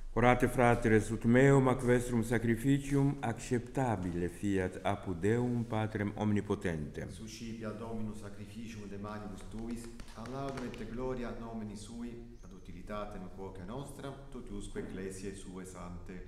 Orate fratres, ut meum ac vestrum sacrificium acceptabile fiat apud Deum Patrem omnipotentem. Suscipia Dominus sacrificium de manibus tuis, a laudem et gloria nomini sui, ad utilitatem quoque nostra, totiusque ecclesiae sue sante.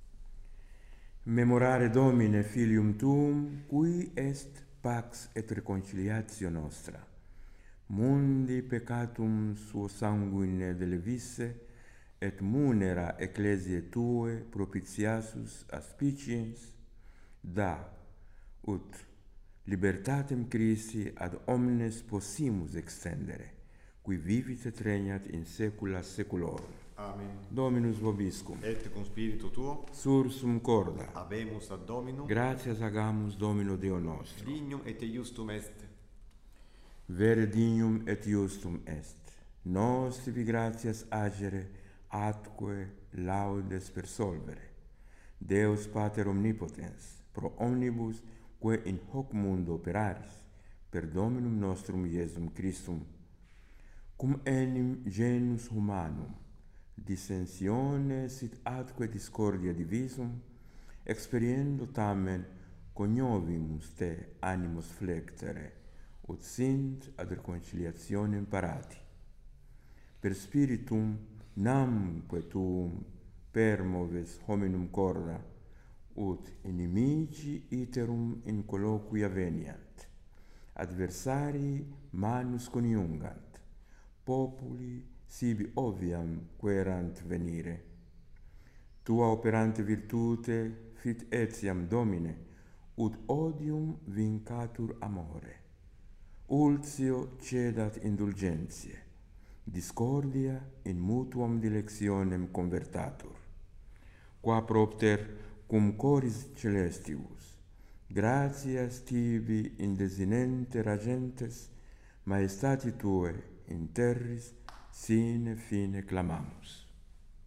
Memorare Domine Filium Tuum, cui est pax et reconciliatio nostra. Mundi peccatum suo sanguine delevisse, et munera ecclesiae Tue propitiasus aspiciens, da, ut libertatem Christi ad omnes possimus extendere, qui vivit et regnat in saecula saeculorum. Amen. Dominus vobiscum. Et cum spiritu tuo, Sursum corda. habemus ad Dominum, Gratias agamus Domino Deo nostro. dignum et iustum est. Vere dignum et justum est. Nos tibi gratias agere, atque laudes persolvere. Deus Pater omnipotens, pro omnibus quae in hoc mundo operaris, per Dominum nostrum Iesum Christum, cum enim genus humanum, dissensione sit atque discordia divisum, experiendo tamen coniovimus te animos flectere, ut sint ad reconciliationem parati. Per spiritum namque tuum permoves hominum corda, ut inimici iterum in colloquia veniant, adversarii manus coniungant, populi sibi oviam querant venire. Tua operante virtute fit etiam Domine, ut odium vincatur amore. Ultio cedat indulgentiae, discordia in mutuam dilectionem convertatur. Qua propter cum coris celestibus, gratias tibi in desinente ragentes, maestati Tue in terris sine fine clamamus.